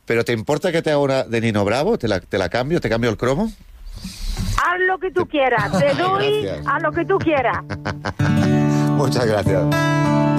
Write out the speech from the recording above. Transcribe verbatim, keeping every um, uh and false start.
¿Pero te importa que te haga una de Nino Bravo? ¿Te la, te la cambio? ¿Te cambio el cromo? Haz lo que tú quieras, te doy Gracias. a lo que tú quieras. Muchas gracias.